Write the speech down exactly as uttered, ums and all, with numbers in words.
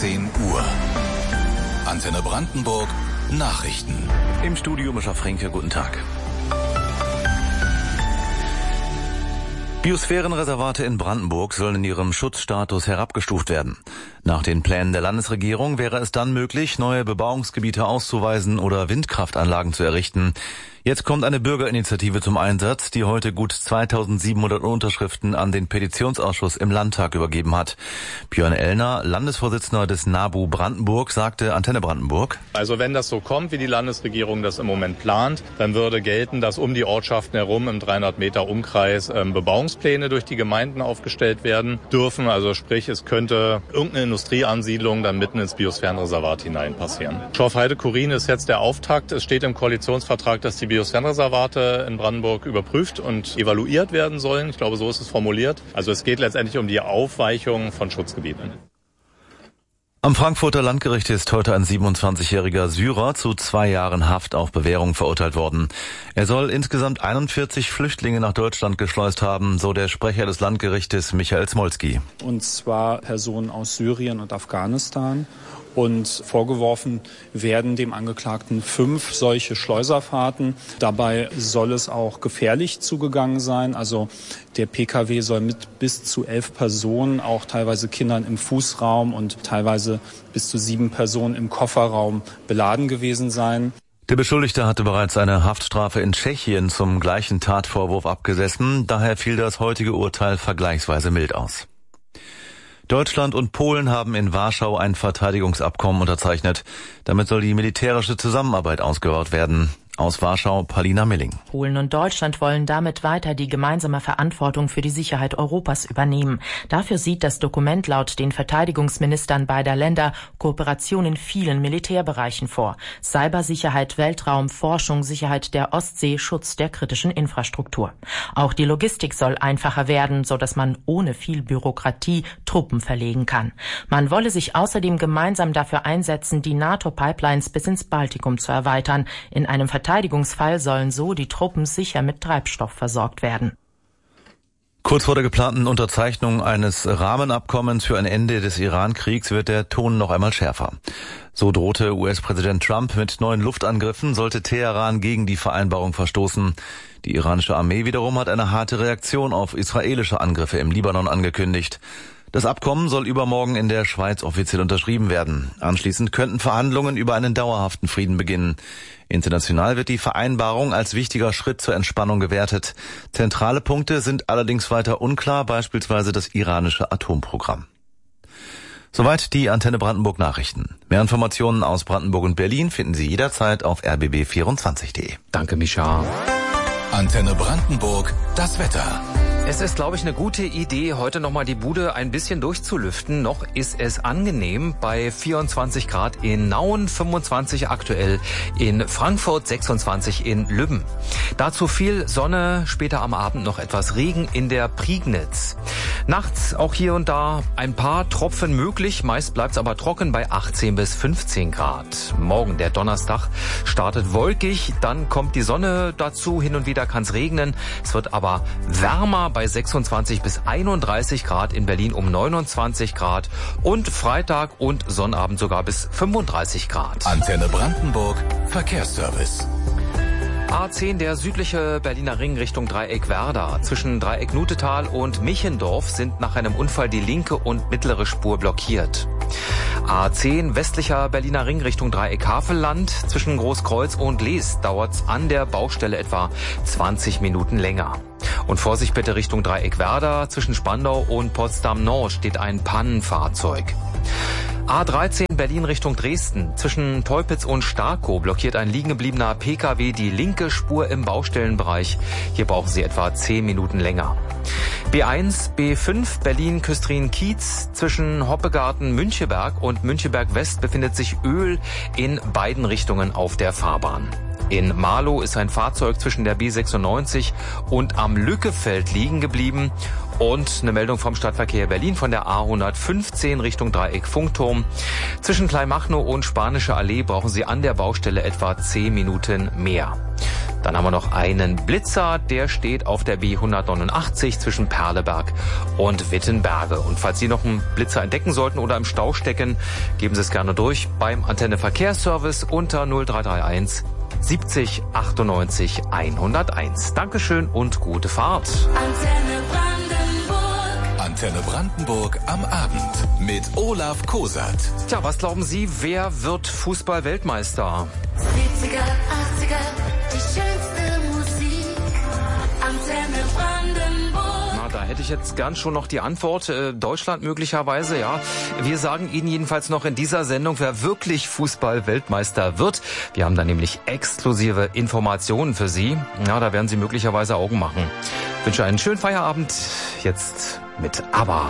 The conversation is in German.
zehn Uhr. Antenne Brandenburg Nachrichten. Im Studio Mischa Fränke, guten Tag. Biosphärenreservate in Brandenburg sollen in ihrem Schutzstatus herabgestuft werden. Nach den Plänen der Landesregierung wäre es dann möglich, neue Bebauungsgebiete auszuweisen oder Windkraftanlagen zu errichten. Jetzt kommt eine Bürgerinitiative zum Einsatz, die heute gut zweitausendsiebenhundert Unterschriften an den Petitionsausschuss im Landtag übergeben hat. Björn Ellner, Landesvorsitzender des NABU Brandenburg, sagte Antenne Brandenburg: Also wenn das so kommt, wie die Landesregierung das im Moment plant, dann würde gelten, dass um die Ortschaften herum im dreihundert Meter Umkreis ähm, Bebauungspläne durch die Gemeinden aufgestellt werden dürfen. Also sprich, es könnte irgendeine Industrieansiedlung dann mitten ins Biosphärenreservat hinein passieren. Schorf-Heide-Kurin ist jetzt der Auftakt. Es steht im Koalitionsvertrag, dass die Biosphärenreservate in Brandenburg überprüft und evaluiert werden sollen. Ich glaube, so ist es formuliert. Also es geht letztendlich um die Aufweichung von Schutzgebieten. Am Frankfurter Landgericht ist heute ein siebenundzwanzigjähriger Syrer zu zwei Jahren Haft auf Bewährung verurteilt worden. Er soll insgesamt einundvierzig Flüchtlinge nach Deutschland geschleust haben, so der Sprecher des Landgerichtes Michael Smolski. Und zwar Personen aus Syrien und Afghanistan. Und vorgeworfen werden dem Angeklagten fünf solche Schleuserfahrten. Dabei soll es auch gefährlich zugegangen sein. Also der P K W soll mit bis zu elf Personen, auch teilweise Kindern im Fußraum und teilweise bis zu sieben Personen im Kofferraum beladen gewesen sein. Der Beschuldigte hatte bereits eine Haftstrafe in Tschechien zum gleichen Tatvorwurf abgesessen. Daher fiel das heutige Urteil vergleichsweise mild aus. Deutschland und Polen haben in Warschau ein Verteidigungsabkommen unterzeichnet. Damit soll die militärische Zusammenarbeit ausgebaut werden. Aus Warschau, Paulina Milling. Polen und Deutschland wollen damit weiter die gemeinsame Verantwortung für die Sicherheit Europas übernehmen. Dafür sieht das Dokument laut den Verteidigungsministern beider Länder Kooperation in vielen Militärbereichen vor. Cybersicherheit, Weltraum, Forschung, Sicherheit der Ostsee, Schutz der kritischen Infrastruktur. Auch die Logistik soll einfacher werden, so dass man ohne viel Bürokratie Truppen verlegen kann. Man wolle sich außerdem gemeinsam dafür einsetzen, die NATO-Pipelines bis ins Baltikum zu erweitern. In einem Verteidigungsfall sollen so die Truppen sicher mit Treibstoff versorgt werden. Kurz vor der geplanten Unterzeichnung eines Rahmenabkommens für ein Ende des Iran-Kriegs wird der Ton noch einmal schärfer. So drohte U S-Präsident Trump mit neuen Luftangriffen, sollte Teheran gegen die Vereinbarung verstoßen. Die iranische Armee wiederum hat eine harte Reaktion auf israelische Angriffe im Libanon angekündigt. Das Abkommen soll übermorgen in der Schweiz offiziell unterschrieben werden. Anschließend könnten Verhandlungen über einen dauerhaften Frieden beginnen. International wird die Vereinbarung als wichtiger Schritt zur Entspannung gewertet. Zentrale Punkte sind allerdings weiter unklar, beispielsweise das iranische Atomprogramm. Soweit die Antenne Brandenburg Nachrichten. Mehr Informationen aus Brandenburg und Berlin finden Sie jederzeit auf r b b vierundzwanzig punkt d e. Danke, Micha. Antenne Brandenburg, das Wetter. Es ist, glaube ich, eine gute Idee, heute nochmal die Bude ein bisschen durchzulüften. Noch ist es angenehm bei vierundzwanzig Grad in Nauen, fünfundzwanzig aktuell in Frankfurt, sechsundzwanzig in Lübben. Dazu viel Sonne, später am Abend noch etwas Regen in der Prignitz. Nachts auch hier und da ein paar Tropfen möglich, meist bleibt es aber trocken bei achtzehn bis fünfzehn Grad. Morgen, der Donnerstag, startet wolkig, dann kommt die Sonne dazu, hin und wieder kann es regnen. Es wird aber wärmer bei sechsundzwanzig bis einunddreißig Grad, in Berlin um neunundzwanzig Grad und Freitag und Sonnabend sogar bis fünfunddreißig Grad. Antenne Brandenburg, Verkehrsservice. A zehn, der südliche Berliner Ring Richtung Dreieck-Werder. Zwischen Dreieck-Nutetal und Michendorf sind nach einem Unfall die linke und mittlere Spur blockiert. A zehn, westlicher Berliner Ring Richtung Dreieck-Havelland. Zwischen Großkreuz und Lees dauert's an der Baustelle etwa zwanzig Minuten länger. Und Vorsicht bitte Richtung Dreieck-Werder. Zwischen Spandau und Potsdam-Nord steht ein Pannenfahrzeug. A dreizehn Berlin Richtung Dresden. Zwischen Teupitz und Starkow blockiert ein liegengebliebener P K W die linke Spur im Baustellenbereich. Hier brauchen Sie etwa zehn Minuten länger. B eins, B fünf Berlin-Küstrin-Kiez. Zwischen Hoppegarten-Müncheberg und Müncheberg-West befindet sich Öl in beiden Richtungen auf der Fahrbahn. In Marlow ist ein Fahrzeug zwischen der B sechsundneunzig und am Lückefeld liegen geblieben. Und eine Meldung vom Stadtverkehr Berlin von der A hundertfünfzehn Richtung Dreieck-Funkturm. Zwischen Kleinmachnow und Spanische Allee brauchen Sie an der Baustelle etwa zehn Minuten mehr. Dann haben wir noch einen Blitzer, der steht auf der B hundertneunundachtzig zwischen Perleberg und Wittenberge. Und falls Sie noch einen Blitzer entdecken sollten oder im Stau stecken, geben Sie es gerne durch beim Antenne Verkehrsservice unter null drei drei eins siebzig achtundneunzig hunderteins. Dankeschön und gute Fahrt. Antenne Brandenburg. Antenne Brandenburg am Abend mit Olaf Kosat. Tja, was glauben Sie, wer wird Fußball-Weltmeister? siebziger, achtziger, die schönste Musik. Antenne Brandenburg. Na, da hätte ich jetzt gern schon noch die Antwort. Äh, Deutschland möglicherweise, ja. Wir sagen Ihnen jedenfalls noch in dieser Sendung, wer wirklich Fußball-Weltmeister wird. Wir haben da nämlich exklusive Informationen für Sie. Ja, da werden Sie möglicherweise Augen machen. Ich wünsche einen schönen Feierabend. Jetzt mit ABBA.